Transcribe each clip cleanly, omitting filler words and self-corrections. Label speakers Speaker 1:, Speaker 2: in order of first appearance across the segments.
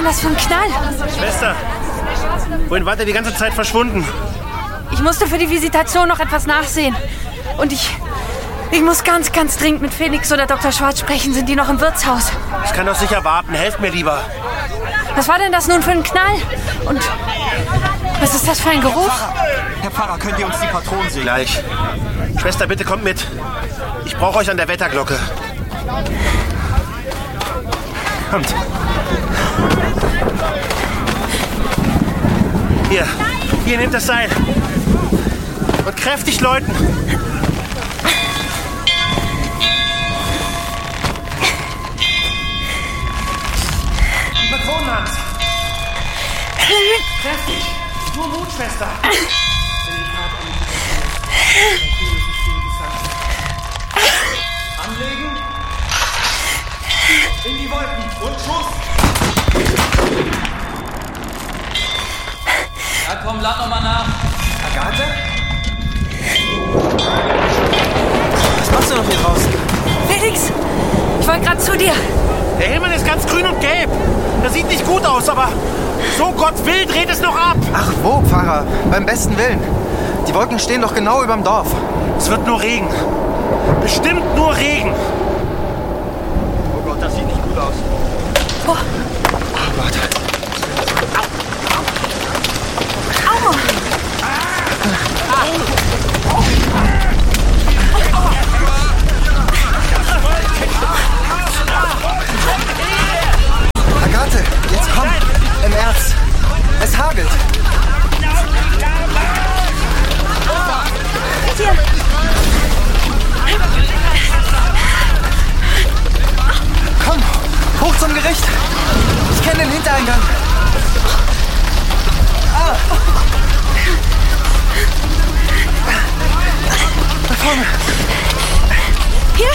Speaker 1: das für ein Knall?
Speaker 2: Schwester, wohin wart ihr die ganze Zeit verschwunden?
Speaker 1: Ich musste für die Visitation noch etwas nachsehen. Und ich muss ganz, ganz dringend mit Felix oder Dr. Schwarz sprechen. Sind die noch im Wirtshaus?
Speaker 2: Ich kann doch sicher warten. Helft mir lieber.
Speaker 1: Was war denn das nun für ein Knall? Und was ist das für ein Geruch?
Speaker 3: Herr Pfarrer, könnt ihr uns die Patronen sehen?
Speaker 2: Gleich. Schwester, bitte kommt mit. Ich brauche euch an der Wetterglocke. Kommt. Hier, nehmt das Seil. Und kräftig läuten. Die Patronenhand. Kräftig. Nur Mut, Schwester. Anlegen. In die Wolken. Und Schuss.
Speaker 4: Ja, komm, lad noch mal nach.
Speaker 3: Agathe? Was machst du noch hier draußen?
Speaker 1: Felix, ich wollte gerade zu dir.
Speaker 2: Der Himmel ist ganz grün und gelb. Das sieht nicht gut aus, aber so Gott will, dreht es noch ab.
Speaker 3: Ach wo, Pfarrer? Beim besten Willen. Die Wolken stehen doch genau überm Dorf.
Speaker 2: Es wird nur Regen. Bestimmt nur Regen. Oh Gott, das sieht nicht gut aus.
Speaker 1: Oh.
Speaker 3: Oh Gott.
Speaker 1: Aua.
Speaker 3: Agathe, jetzt komm. Im Ernst. Es hagelt.
Speaker 1: Hier.
Speaker 3: Komm, hoch zum Gericht. Ich kenne den Hintereingang. Da vorne.
Speaker 1: Hier?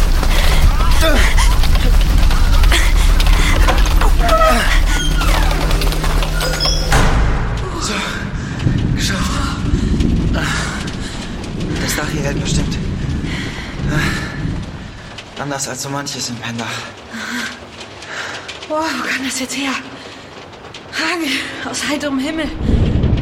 Speaker 3: So, geschafft. Das Dach hier hält bestimmt. Anders als so manches in Pendach.
Speaker 1: Boah, wo kam das jetzt her? Hagel aus heiterem Himmel.